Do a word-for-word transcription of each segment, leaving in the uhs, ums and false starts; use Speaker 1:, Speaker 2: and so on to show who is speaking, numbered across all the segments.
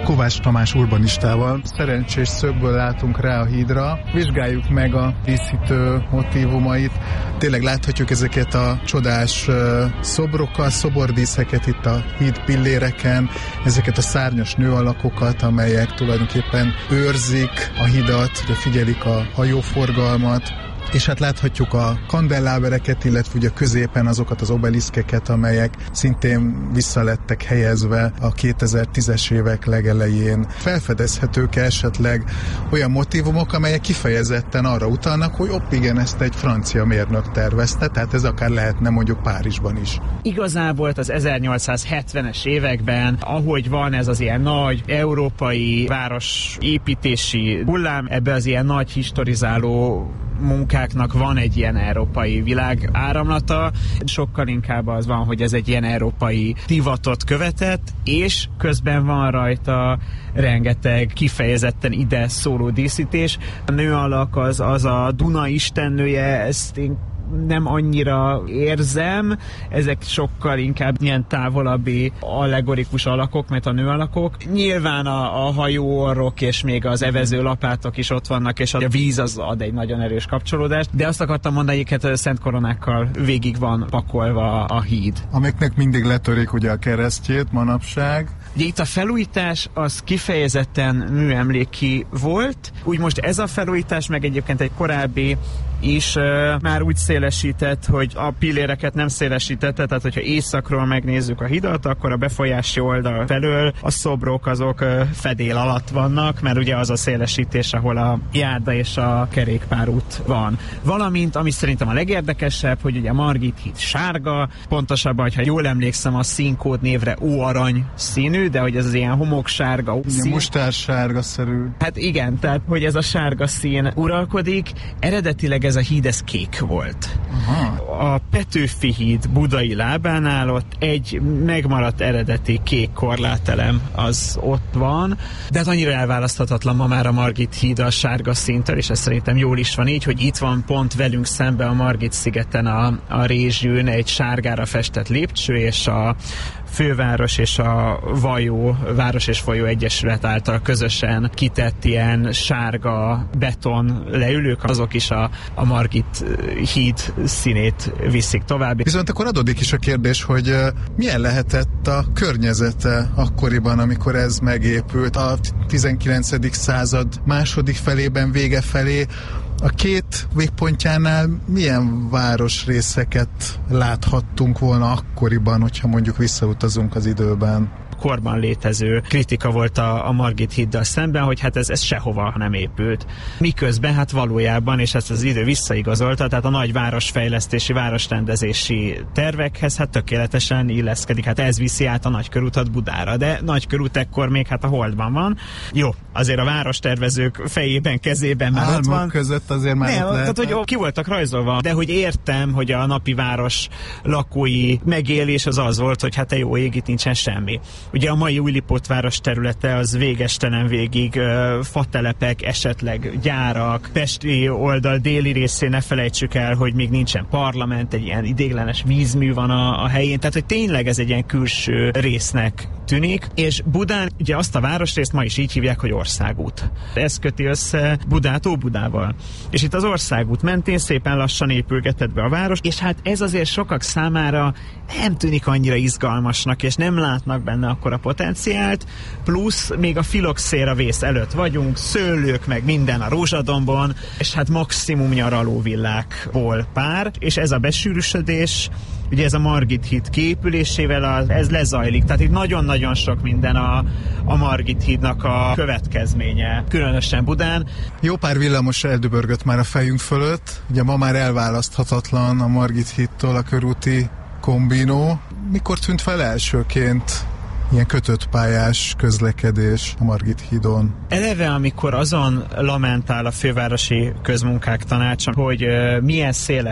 Speaker 1: Kovács Tamás urbanistával. Szerencsés szögből látunk rá a hídra. Vizsgáljuk meg a díszítő motívumait. Tényleg láthatjuk ezeket a csodás szobrokat, szobordíszeket itt a híd pilléreken, ezeket a szárnyas nőalakokat, amelyek tulajdonképpen őrzik a hidat, ugye figyelik a hajóforgalmat, és hát láthatjuk a kandellábereket, illetve ugye középen azokat az obeliszkeket, amelyek szintén visszalettek helyezve a kétezer-tízes évek legelején. Felfedezhetők esetleg olyan motívumok, amelyek kifejezetten arra utalnak, hogy hopp, igen, ezt egy francia mérnök tervezte, tehát ez akár lehetne mondjuk Párizsban is.
Speaker 2: Igazából az ezernyolcszázhetvenes években, ahogy van ez az ilyen nagy európai városépítési hullám, ebbe az ilyen nagy historizáló munkáknak van egy ilyen európai világ áramlata, sokkal inkább az van, hogy ez egy ilyen európai divatot követett, és közben van rajta rengeteg kifejezetten ide szóló díszítés. A nőalak az, az a Duna istennője, ezt én nem annyira érzem, ezek sokkal inkább ilyen távolabbi allegorikus alakok, mint a nőalakok. Nyilván a, a hajóorrok és még az evező lapátok is ott vannak, és a víz az ad egy nagyon erős kapcsolódást, de azt akartam mondani, hogy szent koronákkal végig van pakolva a híd.
Speaker 1: Amiknek mindig letörik ugye a keresztjét manapság.
Speaker 2: Ugye itt a felújítás az kifejezetten műemléki volt, úgy most ez a felújítás, meg egyébként egy korábbi is uh, már úgy szélesített, hogy a pilléreket nem szélesítette, tehát hogyha északról megnézzük a hidat, akkor a befolyási oldal felől a szobrok azok uh, fedél alatt vannak, mert ugye az a szélesítés, ahol a járda és a kerékpárút van. Valamint, ami szerintem a legérdekesebb, hogy ugye a Margit híd sárga, pontosabban, ha jól emlékszem, a színkód névre óarany színű, de hogy ez az ilyen homoksárga szín.
Speaker 1: Musztársárga-szerű.
Speaker 2: Hát igen, tehát hogy ez a sárga szín uralkodik, eredetileg ez a híd, ez kék volt. Aha. A Petőfi híd budai lábánál ott egy megmaradt eredeti kék korlátelem az ott van, de hát annyira elválaszthatatlan ma már a Margit híd a sárga színtől, és ez szerintem jól is van így, hogy itt van pont velünk szembe a Margit szigeten a, a Rézsűn egy sárgára festett lépcső, és a főváros és a Vajó, Város és Folyó Egyesület által közösen kitett ilyen sárga beton leülők, azok is a, a Margit híd színét viszik tovább.
Speaker 1: Viszont akkor adódik is a kérdés, hogy uh, milyen lehetett a környezete akkoriban, amikor ez megépült a tizenkilencedik század második felében, vége felé. A két végpontjánál milyen városrészeket láthattunk volna akkoriban, hogyha mondjuk visszautazunk az időben?
Speaker 2: Korban létező kritika volt a, a Margit híddal szemben, hogy hát ez, ez sehova nem épült. Miközben hát valójában, és ezt az idő visszaigazolta, tehát a nagy városfejlesztési, városrendezési tervekhez hát tökéletesen illeszkedik. Hát ez viszi át a nagykörútat Budára, de nagykörút ekkor még hát a Holdban van. Jó, azért a várostervezők fejében, kezében már
Speaker 1: Álmok
Speaker 2: ott van.
Speaker 1: között azért már
Speaker 2: ne,
Speaker 1: ott lehet.
Speaker 2: Tehát, hogy ki voltak rajzolva, de hogy értem, hogy a napi város lakói megélés az az volt, hogy hát a jó ég, itt nincsen semmi. Ugye a mai Újlipót város területe az végestelen végig uh, fatelepek, esetleg gyárak, pesti oldal déli részén ne felejtsük el, hogy még nincsen parlament, egy ilyen idéglenes vízmű van a, a helyén, tehát hogy tényleg ez egy ilyen külső résznek tűnik, és Budán ugye azt a városrészt ma is így hívják, hogy Országút. Ez köti össze Budát Óbudával. És itt az Országút mentén szépen lassan épülgetett be a város, és hát ez azért sokak számára nem tűnik annyira izgalmasnak, és nem látnak benne akkor a potenciált, plusz még a filoxéra vész előtt vagyunk, szőlők, meg minden a Rózsadombon, és hát maximum nyaralóvillákból pár, és ez a besűrűsödés, ugye ez a Margit híd kiépülésével az, ez lezajlik, tehát itt nagyon-nagyon sok minden a, a Margit hídnak a következménye, különösen Budán.
Speaker 1: Jó pár villamos eldöbörgött már a fejünk fölött, ugye ma már elválaszthatatlan a Margit hídtól a körúti kombinó. Mikor tűnt fel elsőként ilyen kötött pályás közlekedés a Margit hídon?
Speaker 2: Eleve, amikor azon lamentál a fővárosi közmunkák tanácsa, hogy uh, milyen széles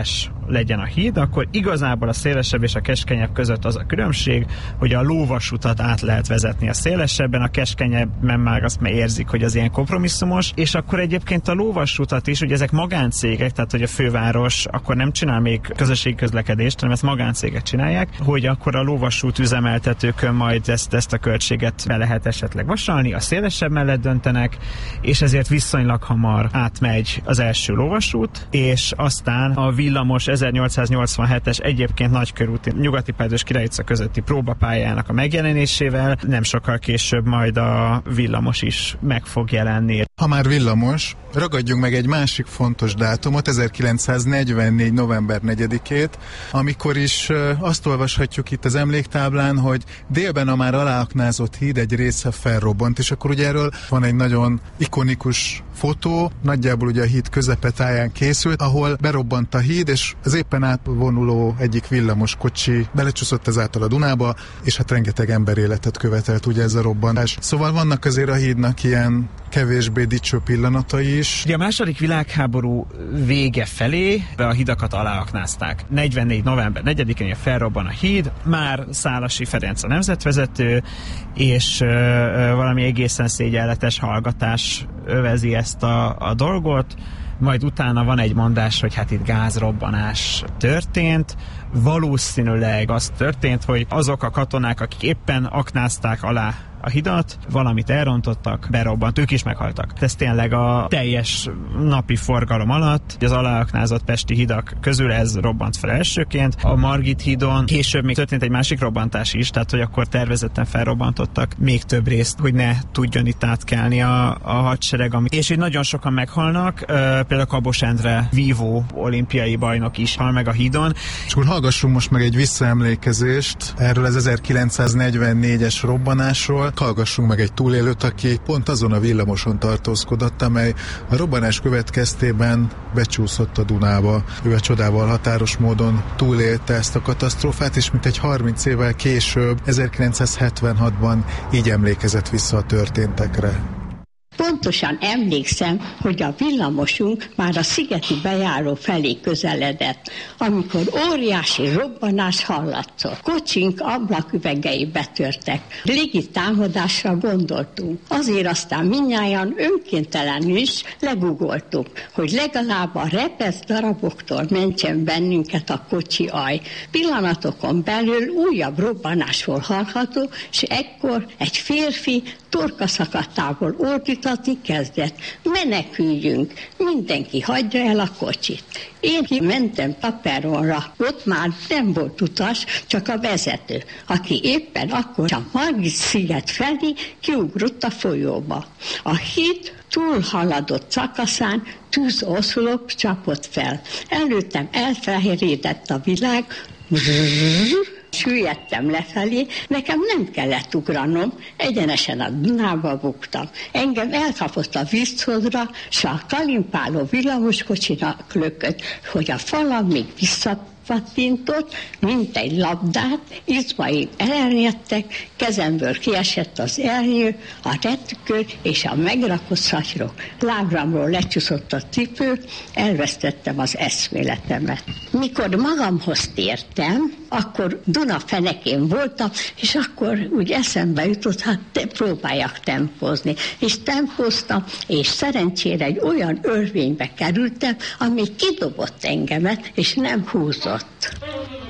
Speaker 2: legyen a híd, akkor igazából a szélesebb és a keskenyebb között az a különbség, hogy a lóvasutat át lehet vezetni a szélesebben, a keskenyebben már azt már érzik, hogy az ilyen kompromisszumos, és akkor egyébként a lóvasutat is, ugye ezek magáncégek, tehát hogy a főváros akkor nem csinál még közösségi közlekedést, hanem ezt magáncégek csinálják, hogy akkor a lóvasút üzemeltetőkön majd ezt, ezt a költséget be lehet esetleg vasalni, a szélesebb mellett döntenek, és ezért viszonylag hamar átmegy az első lóvasút, és aztán a villamos ezernyolcszáznyolcvanhetes egyébként nagykörúti Nyugati Pályaudvar és Király utca közötti próbapályának a megjelenésével nem sokkal később majd a villamos is meg fog jelenni.
Speaker 1: Ha már villamos, ragadjunk meg egy másik fontos dátumot, ezerkilencszáznegyvennégy november negyedikét, amikor is azt olvashatjuk itt az emléktáblán, hogy délben a már aláaknázott híd egy része felrobbant, és akkor ugye erről van egy nagyon ikonikus fotó, nagyjából ugye a híd közepetáján készült, ahol berobbant a híd, és az éppen átvonuló egyik villamos kocsi belecsúszott ezáltal a Dunába, és hát rengeteg emberéletet követelt ugye ez a robbantás. Szóval vannak azért a hídnak ilyen kevésbé dicső pillanatai is.
Speaker 2: Ugye a második világháború vége felé be a hidakat aláaknázták. negyvennégy november negyedikén felrobban a híd, már Szálasi Ferenc a nemzetvezető, és ö, ö, valami egészen szégyenletes hallgatás övezi ezt a, a dolgot, majd utána van egy mondás, hogy hát itt gázrobbanás történt. Valószínűleg az történt, hogy azok a katonák, akik éppen aknázták alá a hidat, valamit elrontottak, berobbant, ők is meghaltak. Ez tényleg a teljes napi forgalom alatt, az aláaknázott pesti hidak közül ez robbant fel elsőként. A Margit hídon később még történt egy másik robbantás is, tehát hogy akkor tervezetten felrobbantottak még több részt, hogy ne tudjon itt átkelni a, a hadsereg. Ami... És így nagyon sokan meghalnak, uh, például Kabos Endre vívó olimpiai bajnok is hal meg a hídon.
Speaker 1: És akkor hallgassunk most meg egy visszaemlékezést erről az ezerkilencszáznegyvennégyes robbanásról. Hallgassunk meg egy túlélőt, aki pont azon a villamoson tartózkodott, amely a robbanás következtében becsúszott a Dunába. Ő a csodával határos módon túlélte ezt a katasztrófát, és mintegy harminc évvel később, ezerkilencszázhetvenhatban így emlékezett vissza a történtekre.
Speaker 3: Pontosan emlékszem, hogy a villamosunk már a szigeti bejáró felé közeledett, amikor óriási robbanás hallatszott. Kocsink ablaküvegei betörtek. Légi támadásra gondoltunk. Azért aztán mindnyájan önkéntelenül is legugoltuk, hogy legalább a repesz daraboktól mentsen bennünket a kocsi aj. Pillanatokon belül újabb robbanás volt hallható, és ekkor egy férfi torkaszakadtából ordítani kezdett. Meneküljünk, mindenki hagyja el a kocsit. Én kimentem Taperonra, ott már nem volt utas, csak a vezető, aki éppen akkor a Margit sziget felé kiugrott a folyóba. A híd túlhaladott szakaszán tűzoszlop csapott fel. Előttem elfelhéredett a világ, süllyedtem lefelé, nekem nem kellett ugranom, egyenesen a Dunába buktam. Engem elkapott a vízszodra, s a kalimpáló villamoskocsinak lökött, hogy a falam még visszapattintott, mint egy labdát, izmaim elernyedt, kezemből kiesett az ernyő, a retkő és a megrakott szatyrok. Lábramról lecsúszott a cipő, elvesztettem az eszméletemet. Mikor magamhoz tértem, akkor Duna fenekén voltam, és akkor úgy eszembe jutott, hát te próbáljak tempózni. És tempóztam, és szerencsére egy olyan örvénybe kerültem, ami kidobott engemet, és nem húzott.